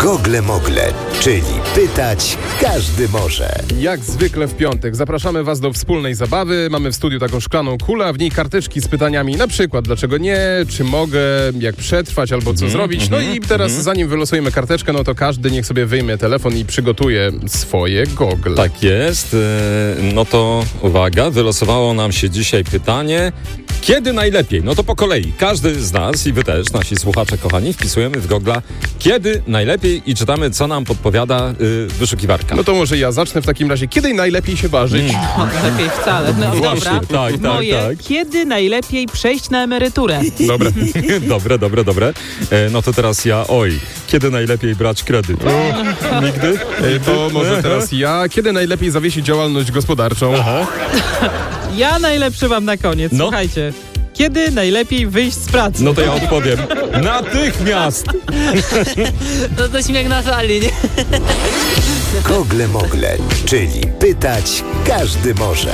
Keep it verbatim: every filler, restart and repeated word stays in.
Gogle Mogle, czyli pytać każdy może. Jak zwykle w piątek zapraszamy Was do wspólnej zabawy. Mamy w studiu taką szklaną kulę, a w niej karteczki z pytaniami na przykład dlaczego nie, czy mogę, jak przetrwać albo co mm-hmm, zrobić. No mm-hmm, i teraz mm-hmm. zanim wylosujemy karteczkę, no to każdy niech sobie wyjmie telefon i przygotuje swoje gogle. Tak jest. No to uwaga, wylosowało nam się dzisiaj pytanie, kiedy najlepiej? No to po kolei. Każdy z nas i wy też, nasi słuchacze kochani, wpisujemy w gogla kiedy najlepiej i czytamy, co nam podpowiada yy, wyszukiwarka. No to może ja zacznę w takim razie. Kiedy najlepiej się ważyć? Mm. O, lepiej wcale. No Właśnie, dobra. tak, tak, Moje, tak. kiedy najlepiej przejść na emeryturę? Dobre. dobre, dobre, dobre. E, no to teraz ja, oj, kiedy najlepiej brać kredyt? O, nigdy? E, to może teraz ja. Kiedy najlepiej zawiesić działalność gospodarczą? Aha. Ja najlepszy mam na koniec. No. Słuchajcie. Kiedy najlepiej wyjść z pracy? No to ja odpowiem. Natychmiast! No to śmiech na sali, nie? Gogle Mogle, czyli pytać każdy może.